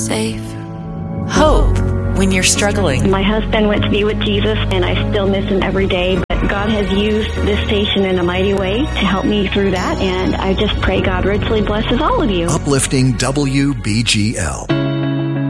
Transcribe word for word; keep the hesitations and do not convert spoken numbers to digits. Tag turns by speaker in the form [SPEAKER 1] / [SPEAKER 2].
[SPEAKER 1] Safe. Hope when you're struggling.
[SPEAKER 2] My husband went to be with Jesus, and I still miss him every day. But God has used this station in a mighty way to help me through that, and I just pray God richly blesses all of you.
[SPEAKER 3] Uplifting W B G L.